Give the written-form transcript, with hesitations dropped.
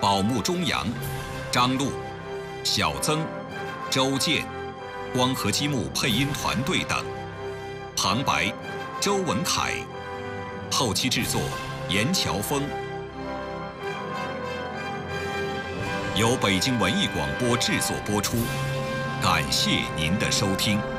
宝木中阳、张璐、小曾、周健、光合积木配音团队等。旁白：周文凯，后期制作：严乔峰。由北京文艺广播制作播出，感谢您的收听。